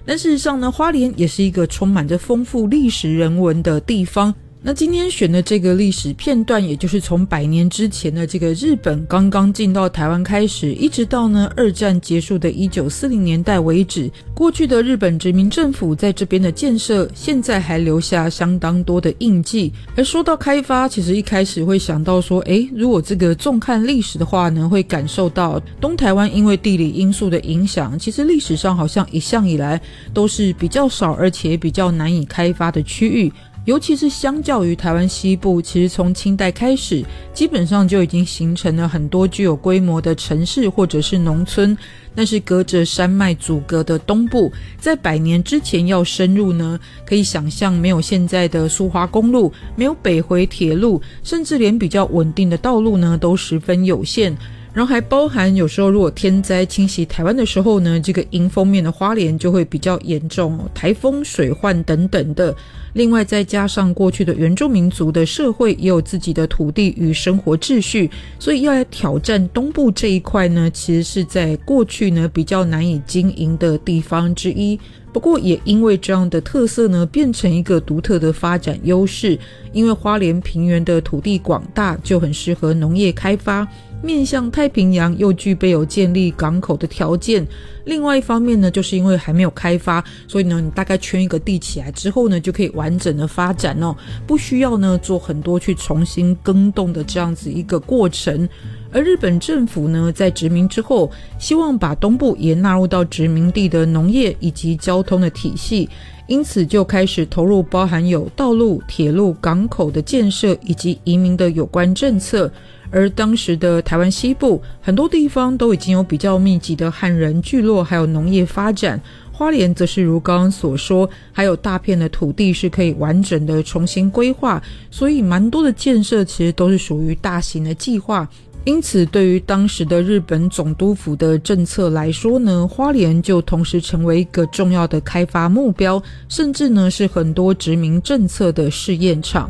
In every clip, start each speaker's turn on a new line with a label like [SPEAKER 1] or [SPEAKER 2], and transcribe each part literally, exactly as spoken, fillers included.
[SPEAKER 1] 但事实上呢，花莲也是一个充满着丰富历史人文的地方。那今天选的这个历史片段，也就是从百年之前的这个日本刚刚进到台湾开始，一直到呢二战结束的一九四零年代为止，过去的日本殖民政府在这边的建设，现在还留下相当多的印记。而说到开发，其实一开始会想到说，诶，如果这个纵看历史的话呢，会感受到东台湾因为地理因素的影响，其实历史上好像一向以来都是比较少而且比较难以开发的区域。尤其是相较于台湾西部，其实从清代开始基本上就已经形成了很多具有规模的城市或者是农村，但是隔着山脉阻隔的东部，在百年之前要深入呢，可以想象没有现在的苏花公路，没有北回铁路，甚至连比较稳定的道路呢都十分有限。然后还包含有时候如果天灾侵袭台湾的时候呢，这个迎风面的花莲就会比较严重，台风、水患等等的。另外再加上过去的原住民族的社会也有自己的土地与生活秩序，所以要来挑战东部这一块呢，其实是在过去呢比较难以经营的地方之一。不过也因为这样的特色呢，变成一个独特的发展优势，因为花莲平原的土地广大，就很适合农业开发，面向太平洋又具备有建立港口的条件。另外一方面呢，就是因为还没有开发，所以呢你大概圈一个地起来之后呢，就可以完整的发展哦，不需要呢做很多去重新更动的这样子一个过程。而日本政府呢，在殖民之后，希望把东部也纳入到殖民地的农业以及交通的体系，因此就开始投入包含有道路、铁路、港口的建设以及移民的有关政策。而当时的台湾西部很多地方都已经有比较密集的汉人聚落，还有农业发展。花莲则是如刚刚所说，还有大片的土地是可以完整的重新规划，所以蛮多的建设其实都是属于大型的计划。因此对于当时的日本总督府的政策来说呢，花莲就同时成为一个重要的开发目标，甚至呢是很多殖民政策的试验场。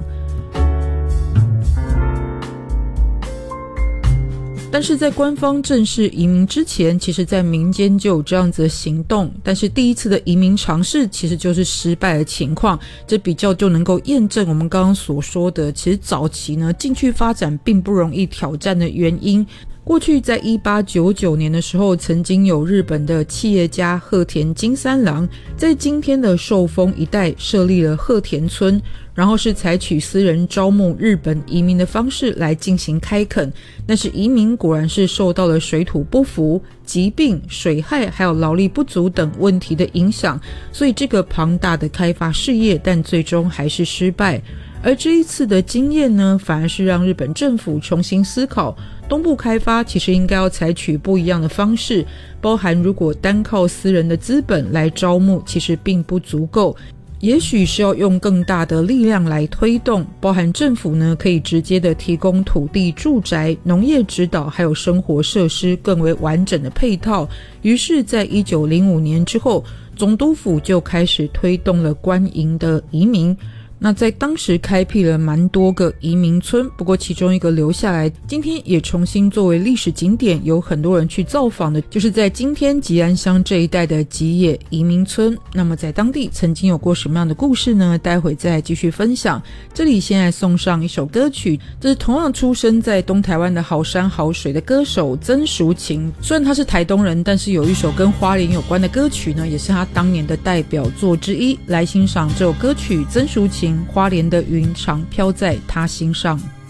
[SPEAKER 1] 但是在官方正式移民之前，其实在民间就有这样子的行动，但是第一次的移民尝试其实就是失败的情况，这比较就能够验证我们刚刚所说的，其实早期呢进去发展并不容易挑战的原因。过去在一八九九年的时候，曾经有日本的企业家鹤田金三郎在今天的寿丰一带设立了鹤田村，然后是采取私人招募日本移民的方式来进行开垦。但是移民果然是受到了水土不服、疾病、水害还有劳力不足等问题的影响，所以这个庞大的开发事业但最终还是失败。而这一次的经验呢，反而是让日本政府重新思考东部开发其实应该要采取不一样的方式，包含如果单靠私人的资本来招募其实并不足够，也许是要用更大的力量来推动，包含政府呢可以直接的提供土地、住宅、农业指导还有生活设施更为完整的配套。于是在一九零五年之后，总督府就开始推动了官营的移民。那在当时开辟了蛮多个移民村，不过其中一个留下来，今天也重新作为历史景点，有很多人去造访的，就是在今天吉安乡这一带的吉野移民村。那么在当地曾经有过什么样的故事呢？待会再继续分享。这里现在送上一首歌曲，这是同样出生在东台湾的好山好水的歌手曾淑琴。虽然他是台东人，但是有一首跟花莲有关的歌曲呢，也是他当年的代表作之一。来欣赏这首歌曲，曾淑琴花莲的云常飘在他心上。